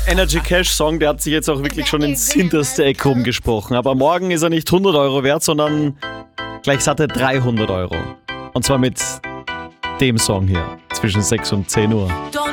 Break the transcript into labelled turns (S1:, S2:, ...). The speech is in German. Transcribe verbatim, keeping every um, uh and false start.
S1: Energy Cash Song, der hat sich jetzt auch wirklich schon ins hinterste Eck rumgesprochen. Aber morgen ist er nicht hundert Euro wert, sondern gleich satte dreihundert Euro. Und zwar mit dem Song hier zwischen sechs und zehn Uhr.